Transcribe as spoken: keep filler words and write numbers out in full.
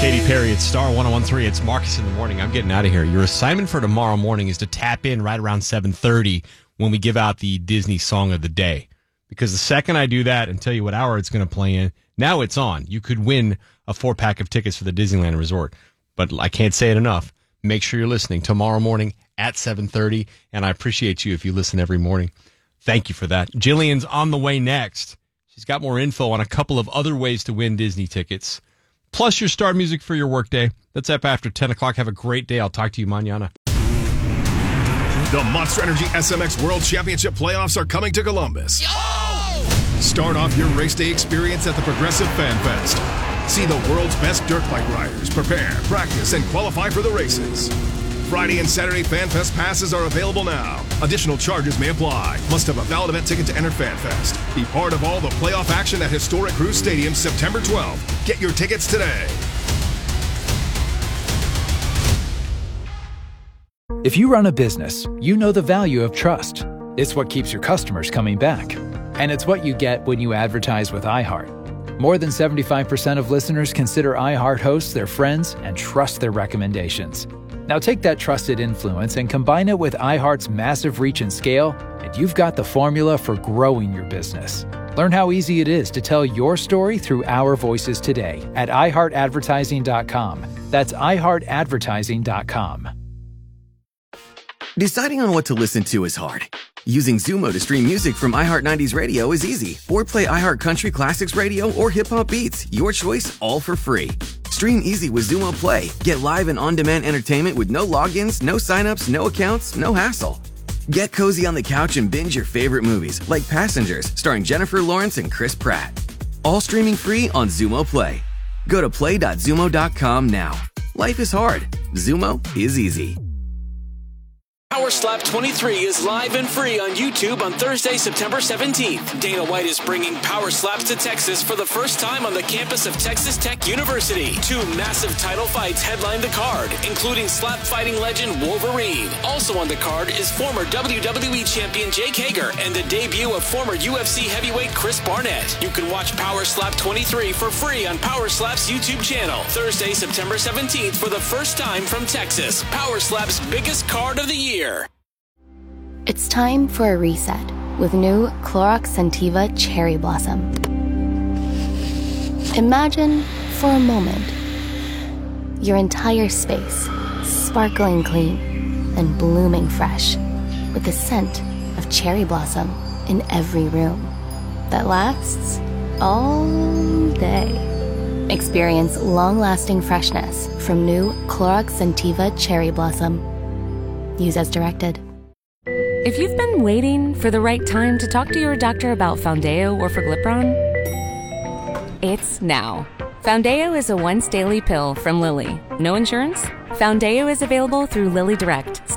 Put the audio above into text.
Katy Perry at Star one oh one three. It's Marcus in the morning. I'm getting out of here. Your assignment for tomorrow morning is to tap in right around seven thirty when we give out the Disney Song of the Day. Because the second I do that and tell you what hour it's going to play in, now it's on. You could win a four-pack of tickets for the Disneyland Resort. But I can't say it enough. Make sure you're listening tomorrow morning at seven thirty, and I appreciate you if you listen every morning. Thank you for that. Jillian's on the way next. She's got more info on a couple of other ways to win Disney tickets. Plus your star music for your workday. That's up after ten o'clock. Have a great day. I'll talk to you mañana. The Monster Energy S M X World Championship playoffs are coming to Columbus. Oh! Start off your race day experience at the Progressive Fan Fest. See the world's best dirt bike riders prepare, practice, and qualify for the races. Friday and Saturday Fan Fest passes are available now. Additional charges may apply. Must have a valid event ticket to enter Fan Fest. Be part of all the playoff action at historic Cruise Stadium September twelfth. Get your tickets today. If you run a business, you know the value of trust. It's what keeps your customers coming back. And it's what you get when you advertise with iHeart. More than seventy-five percent of listeners consider iHeart hosts their friends and trust their recommendations. Now take that trusted influence and combine it with iHeart's massive reach and scale, and you've got the formula for growing your business. Learn how easy it is to tell your story through our voices today at i heart advertising dot com. That's i heart advertising dot com. Deciding on what to listen to is hard. Using Zumo to stream music from iHeart nineties Radio is easy. Or play iHeart Country Classics Radio or Hip Hop Beats. Your choice, all for free. Stream easy with Zumo Play. Get live and on-demand entertainment with no logins, no signups, no accounts, no hassle. Get cozy on the couch and binge your favorite movies, like Passengers, starring Jennifer Lawrence and Chris Pratt. All streaming free on Zumo Play. Go to play dot zumo dot com now. Life is hard. Zumo is easy. Power Slap twenty-three is live and free on YouTube on Thursday, September seventeenth. Dana White is bringing Power Slaps to Texas for the first time on the campus of Texas Tech University. Two massive title fights headline the card, including slap fighting legend Wolverine. Also on the card is former W W E champion Jake Hager and the debut of former U F C heavyweight Chris Barnett. You can watch Power Slap twenty-three for free on Power Slap's YouTube channel. Thursday, September seventeenth for the first time from Texas. Power Slap's biggest card of the year. It's time for a reset with new Clorox Scentiva Cherry Blossom. Imagine, for a moment, your entire space sparkling clean and blooming fresh with the scent of cherry blossom in every room that lasts all day. Experience long-lasting freshness from new Clorox Scentiva Cherry Blossom. Use as directed. If you've been waiting for the right time to talk to your doctor about Foundeo or Forglipron, it's now. Foundeo is a once-daily pill from Lilly. No insurance? Foundeo is available through Lilly Direct.